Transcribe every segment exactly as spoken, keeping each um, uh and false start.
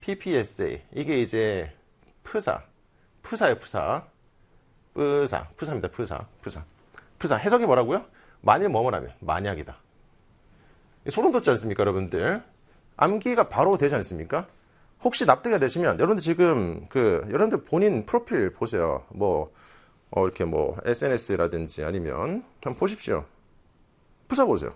피피에스에이. 이게 이제 프사. 프사예요, 프사. 프사. 프사입니다, 프사. 프사. 프사. 해석이 뭐라고요? 만일 뭐뭐라면. 만약이다. 소름 돋지 않습니까, 여러분들? 암기가 바로 되지 않습니까? 혹시 납득이 되시면, 여러분들 지금, 그, 여러분들 본인 프로필 보세요. 뭐, 어, 이렇게 뭐, 에스엔에스라든지 아니면, 한번 보십시오. 프사 보세요.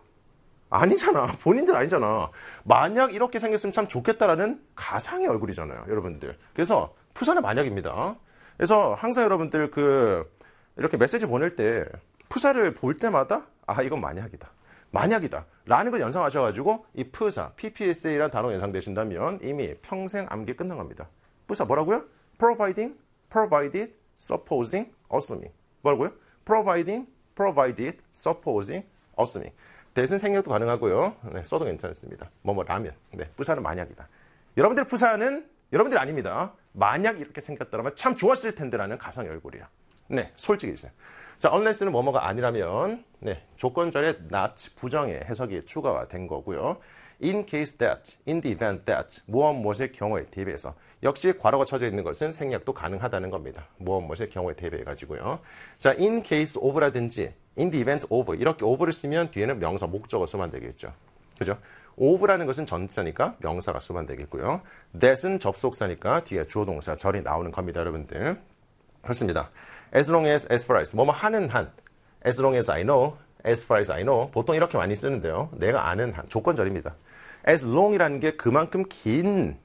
아니잖아. 본인들 아니잖아. 만약 이렇게 생겼으면 참 좋겠다라는 가상의 얼굴이잖아요, 여러분들. 그래서, 프사는 만약입니다. 그래서 항상 여러분들 그, 이렇게 메시지 보낼 때, 프사를 볼 때마다, 아, 이건 만약이다. 만약이다. 라는 걸 연상하셔가지고 이 프사, 피피에스에이라는 단어 연상되신다면 이미 평생 암기 끝난 겁니다. 프사 뭐라고요? providing, provided, supposing, assuming. 뭐라고요? providing, provided, supposing, assuming. 대신 생략도 가능하고요. 네, 써도 괜찮습니다. 뭐뭐 라면. 네, 프사는 만약이다. 여러분들 프사는 여러분들 아닙니다. 만약 이렇게 생겼더라면 참 좋았을 텐데라는 가상의 얼굴이에요. 네, 솔직히 있어요. 자, unless는 뭐뭐가 아니라면, 네, 조건절에 not, 부정의 해석이 추가가 된 거고요. in case that, in the event that, 무엇 무엇의 경우에 대비해서. 역시 괄호가 쳐져 있는 것은 생략도 가능하다는 겁니다. 무엇 무엇의 경우에 대비해가지고요. 자, in case of라든지, in the event of, 이렇게 of를 쓰면 뒤에는 명사, 목적어 쓰면 되겠죠. 그죠? of라는 것은 전치사니까 명사가 쓰면 되겠고요. that은 접속사니까 뒤에 주어 동사, 절이 나오는 겁니다, 여러분들. 그렇습니다. as long as, as far as, 뭐뭐 하는 한, as long as I know, as far as I know, 보통 이렇게 많이 쓰는데요. 내가 아는 한, 조건절입니다. as long이라는 게 그만큼 긴,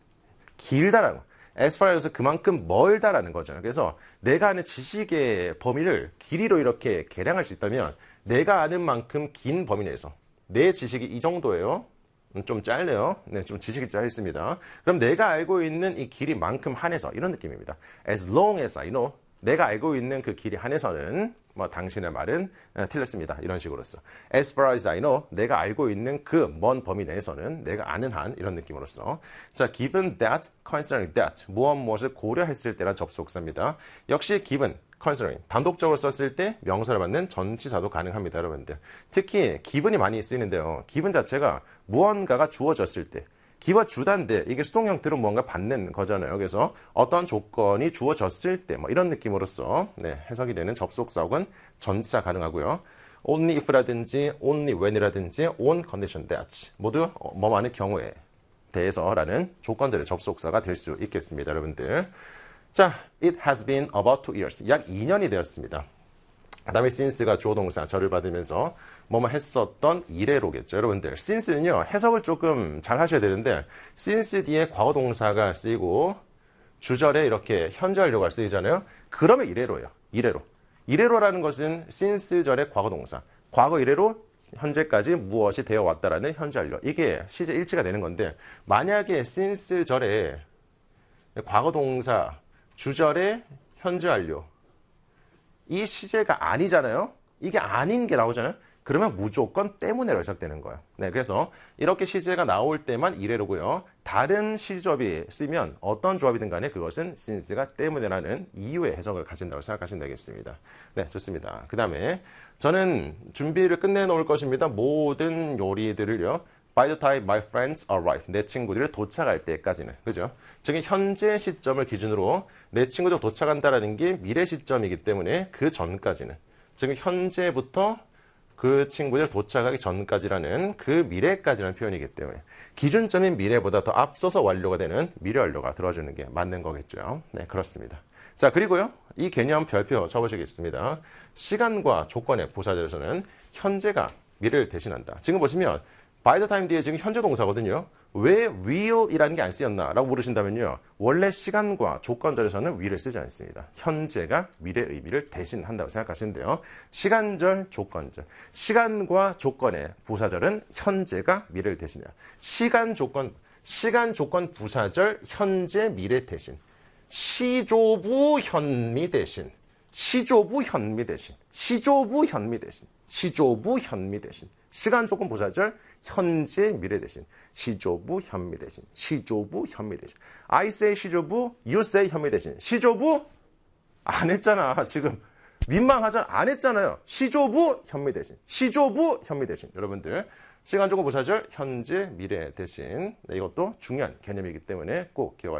길다라는 거. as far as 그만큼 멀다라는 거잖아요. 그래서 내가 아는 지식의 범위를 길이로 이렇게 계량할 수 있다면 내가 아는 만큼 긴 범위 내에서 내 지식이 이 정도예요. 좀 짧네요. 네, 좀 지식이 짧습니다. 그럼 내가 알고 있는 이 길이만큼 한해서 이런 느낌입니다. as long as I know, 내가 알고 있는 그 길이 한해서는 뭐 당신의 말은 틀렸습니다. 이런 식으로서 as far as I know, 내가 알고 있는 그 먼 범위 내에서는 내가 아는 한 이런 느낌으로서 자, given that, considering that, 무엇 무엇을 고려했을 때란 접속사입니다. 역시 given, considering, 단독적으로 썼을 때 명사를 받는 전치사도 가능합니다, 여러분들. 특히 given이 많이 쓰이는데요. given 자체가 무언가가 주어졌을 때 기와 주단데 이게 수동 형태로 뭔가 받는 거잖아요. 그래서 어떤 조건이 주어졌을 때 뭐 이런 느낌으로서 네, 해석이 되는 접속사 혹은 전치사 가능하고요. only if라든지 only when이라든지 on condition that 모두 뭐만의 경우에 대해서라는 조건절의 접속사가 될 수 있겠습니다, 여러분들. 자, it has been about two years. 약 이 년이 되었습니다. 그 다음에 since가 주어 동사 절을 받으면서 뭐뭐 했었던 이래로겠죠. 여러분들 since는요 해석을 조금 잘 하셔야 되는데 since 뒤에 과거 동사가 쓰이고 주절에 이렇게 현재 완료가 쓰이잖아요. 그러면 이래로예요. 이래로. 이래로라는 것은 since 절의 과거 동사. 과거 이래로 현재까지 무엇이 되어 왔다라는 현재 완료. 이게 시제 일치가 되는 건데 만약에 since 절에 과거 동사 주절에 현재 완료 이 시제가 아니잖아요. 이게 아닌 게 나오잖아요. 그러면 무조건 때문에로 해석되는 거예요. 네, 그래서 이렇게 시제가 나올 때만 이래로고요. 다른 시조합이 쓰면 어떤 조합이든 간에 그것은 since가 때문에라는 이유의 해석을 가진다고 생각하시면 되겠습니다. 네, 좋습니다. 그 다음에 저는 준비를 끝내놓을 것입니다. 모든 요리들을요. By the time my friends arrive. 내 친구들이 도착할 때까지는. 그죠? 즉 현재 시점을 기준으로 내 친구들 도착한다라는 게 미래 시점이기 때문에 그 전까지는. 즉 현재부터 그 친구들 도착하기 전까지라는 그 미래까지라는 표현이기 때문에 기준점인 미래보다 더 앞서서 완료가 되는 미래 완료가 들어주는 게 맞는 거겠죠. 네, 그렇습니다. 자, 그리고요. 이 개념 별표 쳐보시겠습니다. 시간과 조건의 부사절에서는 현재가 미래를 대신한다. 지금 보시면 by the time 뒤에 지금 현재 동사거든요. 왜 will이라는 게 안 쓰였나? 라고 물으신다면요. 원래 시간과 조건절에서는 will을 쓰지 않습니다. 현재가 미래 의미를 대신한다고 생각하시는데요. 시간절, 조건절. 시간과 조건의 부사절은 현재가 미래를 대신해요. 시간, 조건, 시간, 조건, 부사절, 현재, 미래 대신. 시조부, 현미 대신. 시조부, 현미 대신. 시조부, 현미 대신. 시조부, 현미 대신. 시간, 조건, 부사절, 현재, 미래 대신. 시조부, 현미 대신. 시조부, 현미 대신. I say 시조부, you say 현미 대신. 시조부? 안 했잖아. 지금 민망하잖아. 안 했잖아요. 시조부, 현미 대신. 시조부, 현미 대신. 여러분들 시간 주고 부사절 현재, 미래 대신. 네, 이것도 중요한 개념이기 때문에 꼭 기억하시기